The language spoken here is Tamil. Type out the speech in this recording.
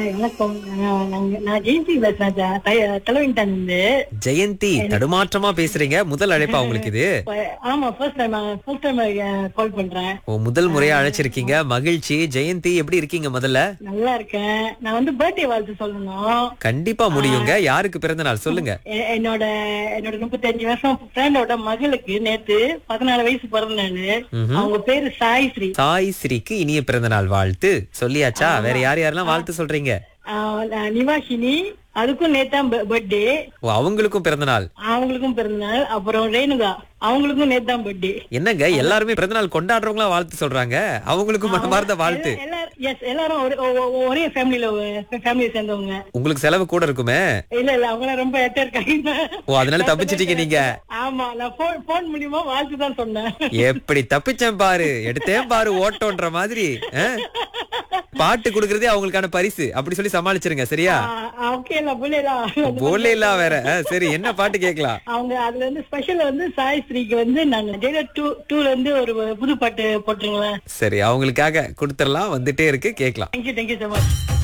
வணக்கம். நான் ஜெயந்தி பேசுறேன் தலைவன்டான் இருந்து. ஜெயந்தி தடுமாற்றமா பேசுறீங்க. முதல் அழைப்பா உங்களுக்கு இது? ஆமா, ஃபர்ஸ்ட் டைம் கால் பண்றேன். ஓ, முதல் முறையா அழைச்சிருக்கீங்க. மகிழ்ச்சி. ஜெயந்தி எப்படி இருக்கீங்க? முதல்ல நல்லா இருக்கேன். நான் பர்த்டே வாழ்த்து சொல்லணும். கண்டிப்பா முடியுங்க. யாருக்கு பிறந்த நாள் சொல்லுங்க. என்னோட 35 வருஷம் ஃப்ரெண்டோட மகளுக்கு நேத்து 14 வயசு பிறந்த நாள். அவங்க பேரு சாய்ஸ்ரீ. சாய்ஸ்ரீக்கு இனிய பிறந்த நாள் வாழ்த்து சொல்லியாச்சா? வேற யாரெல்லாம் வாழ்த்து சொல்றீங்க? நிவாஷினி, அதுக்கும் நேத்தான் பர்த்டே. ஓ, அவங்களுக்கும் பிறந்த நாள். அவங்களுக்கும் பிறந்த நாள். அப்புறம் ரேணுகா, அவங்களுக்கும் நேத்தான் பர்த்டே. என்னங்க எல்லாருமே பிறந்த நாள் கொண்டாடுறவங்களா வாழ்த்து சொல்றாங்க? அவங்களுக்கும் மனமார்ந்த வாழ்த்து. எல்லாரும் ஒரே ஃபேமிலியை சேர்ந்தவங்க. உங்களுக்கு செலவு கூட இருக்குமே? இல்ல அவங்க ரொம்ப எட்ட இருக்காங்க. ஓ, அதனால தப்பிச்சிட்டீங்க நீங்க. ஆமா, நான் போன் மூலியமா வாழ்த்து தான் சொன்னேன். எப்படி தப்பிச்சேன் பாரு, எடுத்தேன் பாரு ஓட்டோன்ற மாதிரி. பாட்டு குடுக்கறதே அவங்களுக்கான பரிசு அப்படி சொல்லி சமாளிச்சிருங்க. சரியா? போலேலா வேற. சரி, என்ன பாட்டு கேட்கலாம்? அவங்க அதுல ஸ்பெஷல் சாய்ஸ்ரீக்கு நாங்க ஜெயிலர் 2 ஒரு புது பாட்டு போட்டுருங்களேன். சரி, அவங்களுக்காக கொடுத்துடலாம். வந்துட்டே இருக்கு, கேட்கலாம். Thank you so much.